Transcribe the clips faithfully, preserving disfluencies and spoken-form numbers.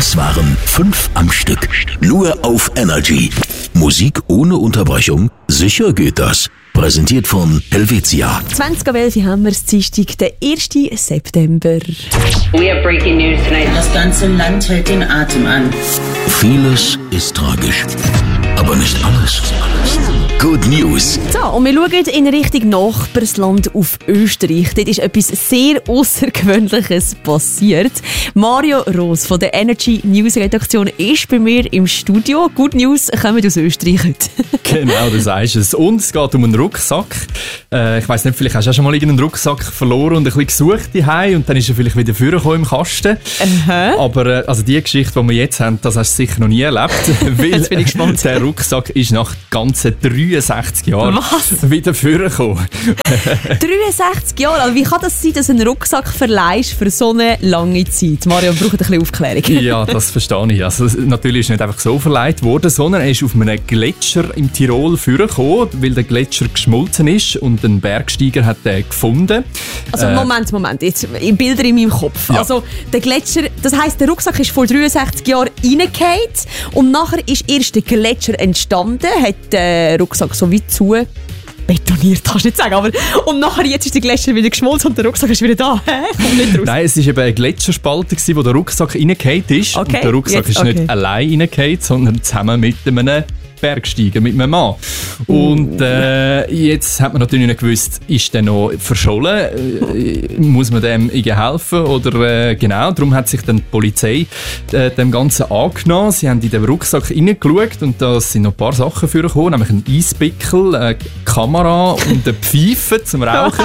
Das waren fünf am Stück. Nur auf Energy. Musik ohne Unterbrechung? Sicher geht das. Präsentiert von Helvetia. zwanzig Uhr elf haben wir es, Dienstag, der ersten September. We have breaking news tonight. Das ganze Land hält den Atem an. Vieles ist tragisch, aber nicht alles. Good News. So, und wir schauen in Richtung Nachbarsland auf Österreich. Dort ist etwas sehr Außergewöhnliches passiert. Mario Roos von der Energy News Redaktion ist bei mir im Studio. Good News kommen aus Österreich heute. Genau, du sagst es. Und es geht um einen Rucksack. Äh, ich weiss nicht, vielleicht hast du auch schon mal irgendeinen Rucksack verloren und ein bisschen gesucht daheim und dann ist er vielleicht wieder vorgekommen im Kasten. Aha. Aber äh, also die Geschichte, die wir jetzt haben, das hast du sicher noch nie erlebt. Weil Jetzt bin ich gespannt. Der Rucksack ist nach ganzen dreiundsechzig Jahren Was? wieder vorgekommen. dreiundsechzig Jahre? Also wie kann das sein, dass du einen Rucksack verleihst für so eine lange Zeit? Mario, braucht ein bisschen Aufklärung. Ja, das verstehe ich. Also, natürlich ist er nicht einfach so verleiht worden, sondern er ist auf einem Gletscher im Tirol vorgekommen, weil der Gletscher geschmolzen ist und ein Bergsteiger hat den gefunden. Also Äh, Moment, Moment, jetzt Bilder in meinem Kopf. Ja. Also der Gletscher, das heisst, der Rucksack ist vor dreiundsechzig Jahren reingefallen und nachher ist erst der Gletscher entstanden, hat den Rucksack so wie zu betoniert, kannst du nicht sagen, aber und nachher jetzt ist der Gletscher wieder geschmolzen und der Rucksack ist wieder da. Hä? Kommt nicht raus. Nein, es war eben eine Gletscherspalte, wo der Rucksack reingefallen ist. Okay, Und der Rucksack jetzt, ist okay. nicht allein reingefallen, sondern zusammen mit einem Bergsteiger, mit einem Mann. Und äh, jetzt hat man natürlich nicht gewusst, ist der noch verschollen? Äh, muss man dem irgendwie helfen? Oder äh, genau, darum hat sich dann die Polizei äh, dem Ganzen angenommen. Sie haben in den Rucksack reingeschaut und da sind noch ein paar Sachen vorgekommen, nämlich ein Eispickel, eine Kamera und eine Pfeife zum Rauchen.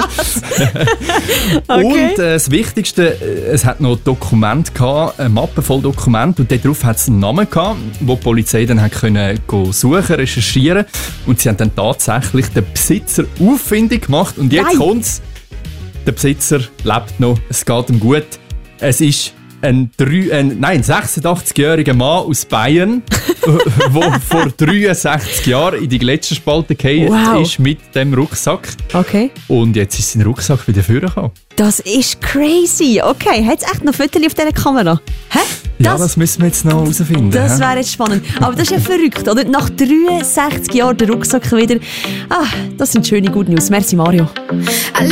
Okay. Und äh, das Wichtigste, äh, es hat noch Dokumente gehabt, eine Mappe voll Dokumente und darauf hat es einen Namen gehabt, wo die Polizei dann hat können go suchen, recherchieren und sie haben dann tatsächlich den Besitzer auffindig gemacht und jetzt Nein. kommt's. Der Besitzer lebt noch, es geht ihm gut. Es ist ein, drei, ein, nein, sechsundachtzig-jähriger Mann aus Bayern, der vor dreiundsechzig Jahren in die Gletscherspalte gefallen Wow. ist mit dem Rucksack. Okay. Und jetzt ist sein Rucksack wieder vorgekommen. Das ist crazy. Okay, hat es echt noch Fotos auf dieser Kamera? Hä? Ja, das müssen wir jetzt noch herausfinden. Das hä? wäre jetzt spannend. Aber das ist ja verrückt, oder? Nach dreiundsechzig Jahren der Rucksack wieder. Ah, das sind schöne Good News. Merci, Mario.